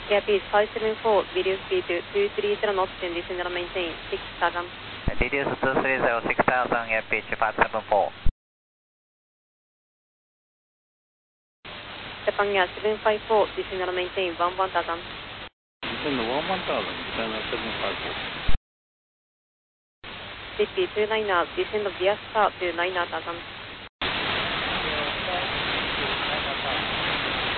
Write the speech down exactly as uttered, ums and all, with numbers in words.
Airbus five seven four, video speed to two three zero knots and descend and maintain six thousand. Reduce two three zero, six thousand, Airbus five seven four. Japan Air seven five four, descend and maintain one one thousand. Descend one one thousand, Japan Air seven five four. City two niner, descend via star to nine thousand.